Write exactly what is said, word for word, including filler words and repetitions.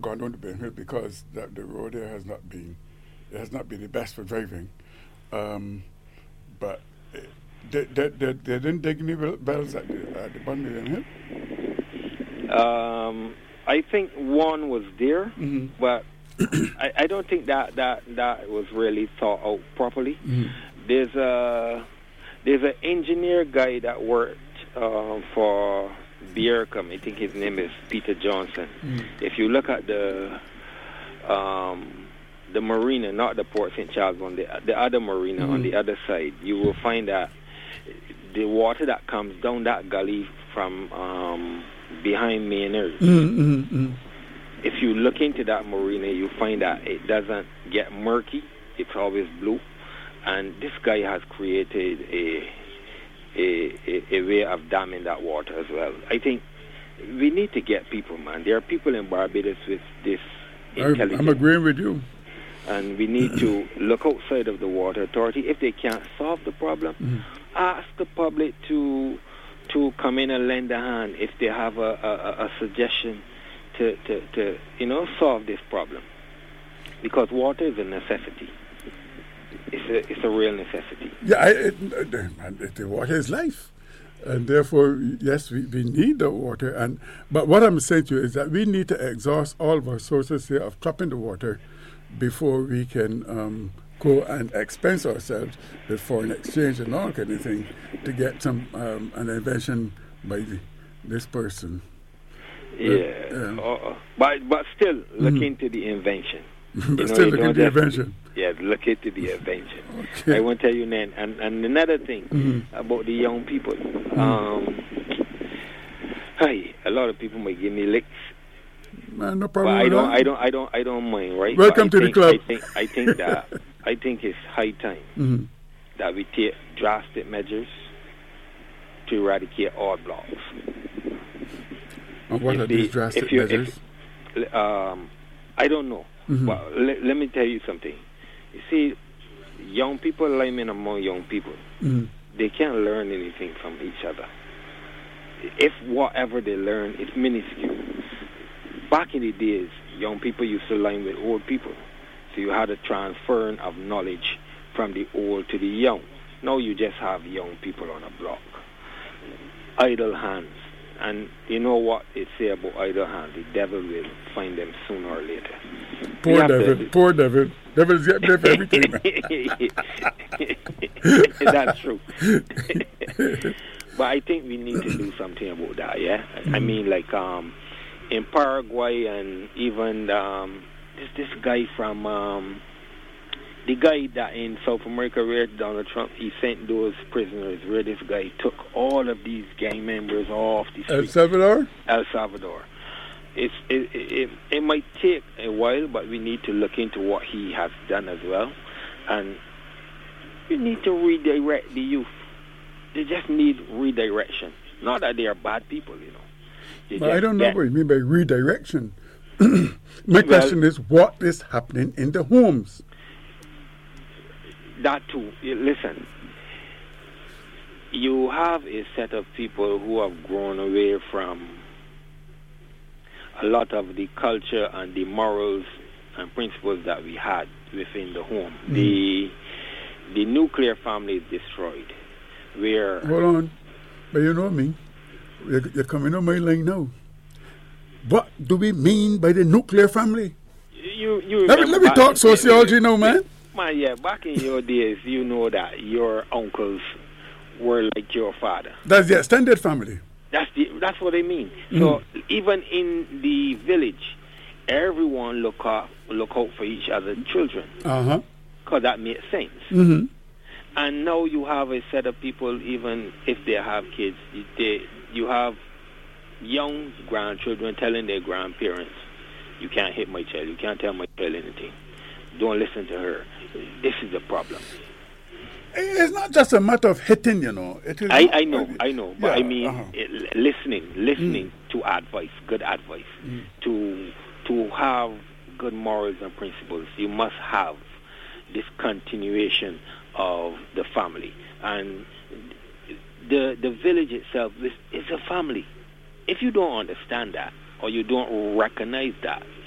gone down to Ben Hill because the, the road there has not been it has not been the best for driving. Um, but uh, they, they, they, they didn't dig any wel- wells at the, at the bottom of Ben Hill. Um, I think one was there, Mm-hmm. but I, I don't think that, that, that was really thought out properly. Mm-hmm. There's a there's an engineer guy that worked uh, for Biercom. I think his name is Peter Johnson. Mm. If you look at the um, the marina, not the Port Saint Charles one, the, the other marina Mm. on the other side, you will find that the water that comes down that gully from um, behind Maynard. Mm-hmm. If you look into that marina, you find that it doesn't get murky. It's always blue. And this guy has created a, a, a, a way of damming that water as well. I think we need to get people, man. There are people in Barbados with this intelligence. I'm agreeing with you. And we need to look outside of the water authority. If they can't solve the problem, Mm. ask the public to to come in and lend a hand if they have a, a, a suggestion to, to, to, you know, solve this problem. Because water is a necessity. It's a, it's a real necessity. Yeah, I, it, it, the water is life. And therefore, yes, we, we need the water. And But what I'm saying to you is that we need to exhaust all of our sources here of trapping the water before we can um, go and expense ourselves with foreign exchange and all kind of thing to get some um, an invention by the, this person. Yeah. Uh, uh, but, but still, look Mhm. into the invention. but You know, still you looking at don't the have to- invention. Yeah, look into the invention. Okay. I want to tell you, Nan, and, and another thing Mhm. about the young people. Um, hey, a lot of people might give me licks, Man, no but problem I with don't, that. I don't, I don't, I don't mind, right? Welcome But I to the think, club. I think, I think that, I think it's high time Mhm. that we take drastic measures to eradicate all blocks. And what If are the- these drastic if you- if- measures? Um, I don't know. Mhm. But let, let me tell you something. You see, young people, living among young people, Mhm. they can't learn anything from each other. If whatever they learn is minuscule. Back in the days, young people used to line with old people. So you had a transferring of knowledge from the old to the young. Now you just have young people on a block. Idle hands. And you know what they say about idle hands? The devil will find them sooner or later. We Poor have to- devil, poor devil. Devil's getting there for everything. That's true. But I think we need to do something about that, yeah? I mean, like, um, in Paraguay and even um, this this guy from, um, the guy that in South America where Donald Trump, he sent those prisoners, where this guy took all of these gang members off the El street. Salvador? El Salvador. It's, it, it, it might take a while, but we need to look into what he has done as well. And we need to redirect the youth. They just need redirection. Not that they are bad people, you know. They But I just don't know get- what you mean by redirection. My Well- question is, what is happening in the homes? That too. You- Listen, you have a set of people who have grown away from a lot of the culture and the morals and principles that we had within the home. Mm. The the nuclear family is destroyed. Where Hold on. But you know me. You're, you're coming on my line now. What do we mean by the nuclear family? you you Let me, remember let me back- talk sociology now, man. Man, yeah, back in your days, you know that your uncles were like your father. That's the extended family. That's the that's what I mean. So even in the village, everyone look out look out for each other's children, Uh-huh. because that makes sense. Mm-hmm. And now you have a set of people, even if they have kids, they you have young grandchildren telling their grandparents, "You can't hit my child. You can't tell my child anything. Don't listen to her." This is the problem. It's not just a matter of hitting, you know. It is I, not- I know, I know, but Yeah, I mean, uh-huh. it, listening, listening to advice, good advice, to to have good morals and principles. You must have this continuation of the family, and the the village itself is, is a family. If you don't understand that, or you don't recognize that,